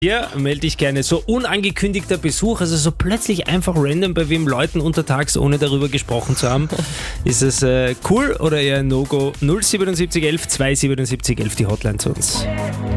Ja, melde dich gerne. So unangekündigter Besuch, also so plötzlich einfach random bei wem Leuten untertags, ohne darüber gesprochen zu haben. Ist es cool oder eher ein No-Go? 07711 27711 die Hotline zu uns.